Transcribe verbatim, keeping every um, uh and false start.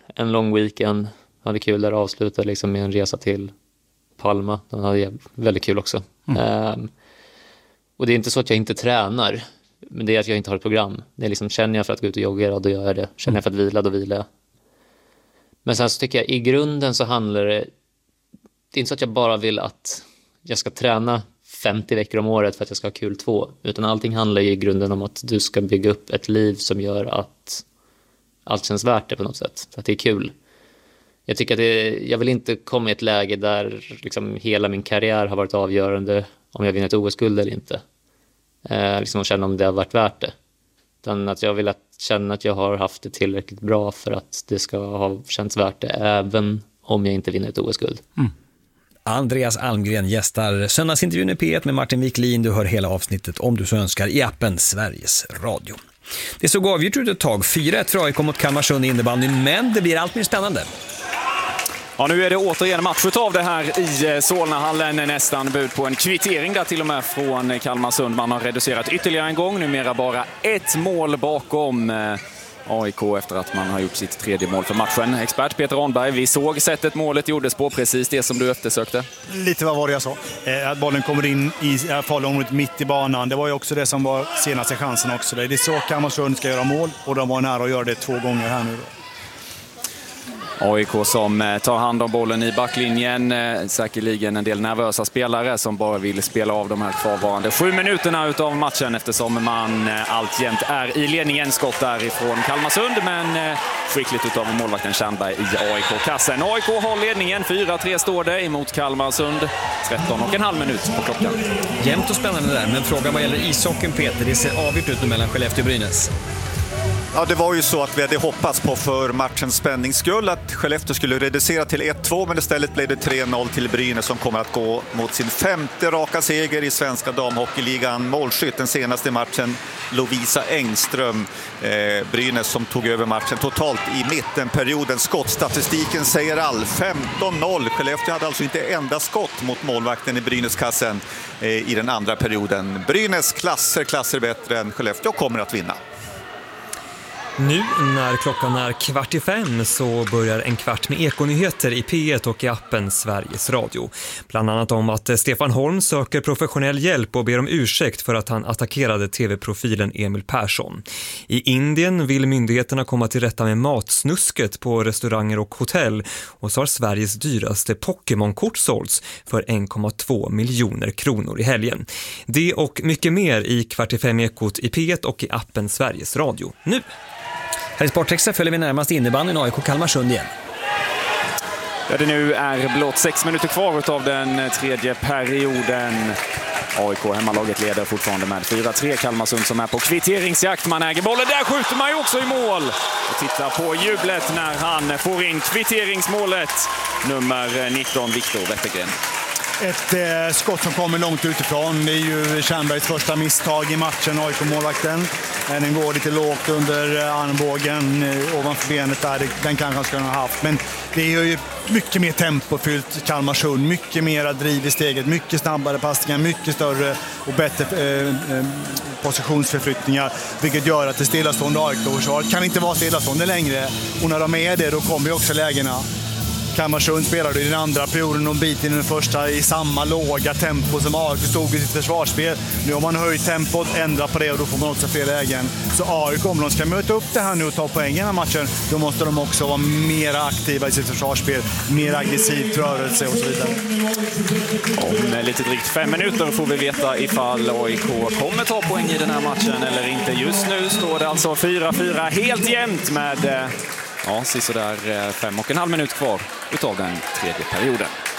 en lång weekend. Hade kul där, avslutade liksom med en resa till Palma. Den hade väldigt kul också. Mm. Um, och det är inte så att jag inte tränar, men det är att jag inte har ett program. Det är liksom, känner jag för att gå ut och jogga, då gör jag det. Känner jag för att vila, då vilar jag. Men sen så tycker jag i grunden så handlar det, det är inte så att jag bara vill att jag ska träna femtio veckor om året för att jag ska ha kul två, utan allting handlar i grunden om att du ska bygga upp ett liv som gör att allt känns värt det på något sätt, så att det är kul. Jag tycker att det, jag vill inte komma i ett läge där liksom hela min karriär har varit avgörande om jag vinner ett O S-guld eller inte. Eh, liksom att känna om det har varit värt det. Utan att jag vill att känna att jag har haft det tillräckligt bra för att det ska ha känts värt det, även om jag inte vinner ett O S-guld. Mm. Andreas Almgren gästar söndagsintervjun i P ett med Martin Wiklin. Du hör hela avsnittet om du så önskar i appen Sveriges Radio. Det såg avgjort ut ett tag. fyra ett för A I K mot Kalmarsund i innebandyn, men det blir allt mer spännande. Ja, nu är det återigen match av det här i Solnahallen. Nästan bud på en kvittering där till och med från Kalmarsund. Man har reducerat ytterligare en gång. Numera bara ett mål bakom A I K efter att man har gjort sitt tredje mål för matchen. Expert Peter Arnberg, vi såg sättet målet gjordes på, precis det som du eftersökte. Lite vad var det jag sa. Eh, att bollen kommer in i farligområdet mitt i banan. Det var ju också det som var senaste chansen också. Det är så Kalmarsund ska göra mål, och de var nära att göra det två gånger här nu då. A I K som tar hand om bollen i backlinjen. Säkerligen en del nervösa spelare som bara vill spela av de här kvarvarande sju minuterna utav matchen, eftersom man alltjämt är i ledningen. Skott därifrån Kalmarsund, men skickligt utav målvakten Tjernberg i A I K-kassen. A I K har ledningen, fyra tre står det emot Kalmarsund. tretton och en halv minut på klockan. Jämnt och spännande där, men frågan vad gäller ishockeyn, Peter, det ser avgjort ut nu mellan Skellefteå och Brynäs. Ja, det var ju så att vi hade hoppats på för matchens spänningsskull att Skellefteå skulle reducera till ett två, men istället blev det tre noll till Brynäs som kommer att gå mot sin femte raka seger i svenska damhockeyligan. Målskytt den senaste matchen, Lovisa Engström. Eh, Brynäs som tog över matchen totalt i mittenperioden. Skottstatistiken säger all, femton noll. Skellefteå hade alltså inte enda skott mot målvakten i Brynäskassen eh, i den andra perioden. Brynäs klasser, klasser bättre än Skellefteå, kommer att vinna. Nu när klockan är kvart i fem så börjar en kvart med ekonyheter i P ett och i appen Sveriges Radio. Bland annat om att Stefan Holm söker professionell hjälp och ber om ursäkt för att han attackerade tv-profilen Emil Persson. I Indien vill myndigheterna komma till rätta med matsnusket på restauranger och hotell, och så har Sveriges dyraste Pokémon-kort sålts för en komma två miljoner kronor i helgen. Det och mycket mer i kvart i fem ekot i P ett och i appen Sveriges Radio nu. Här i Sportextra följer vi närmast innebandyn A I K Kalmarsund igen. Där det nu är blott sex minuter kvar av den tredje perioden. A I K hemmalaget leder fortfarande med fyra tre. Kalmarsund som är på kvitteringsjakt. Man äger bollen. Där skjuter man ju också i mål. Och titta på jublet när han får in kvitteringsmålet. Nummer nitton, Viktor Wettergren. Ett eh, skott som kommer långt utifrån. Det är ju Tjernbergs första misstag i matchen, A I K-målvakten. Den går lite lågt under armbågen, eh, ovanför benet där. Den kanske han skulle ha haft. Men det är ju mycket mer tempofyllt Kalmarsund. Mycket mer driv i steget. Mycket snabbare passningar. Mycket större och bättre eh, eh, positionsförflyttningar. Vilket gör att det stillastående A I K-försvaret kan inte vara stillastående längre. Och när de är det, då kommer ju också lägena. Kalmarsund spelade i den andra perioden och bit in i den första i samma låga tempo som A I K stod i sitt försvarsspel. Nu har man höjt tempot, ändrat på det, och då får man också fler lägen. Så A I K, om de ska möta upp det här nu och ta poäng i den här matchen, då måste de också vara mer aktiva i sitt försvarsspel, mer aggressivt rörelse och så vidare. Om lite drygt fem minuter får vi veta ifall A I K kommer ta poäng i den här matchen eller inte. Just nu står det alltså fyra fyra helt jämnt med... Ja, så där fem och en halv minut kvar utav den tredje perioden.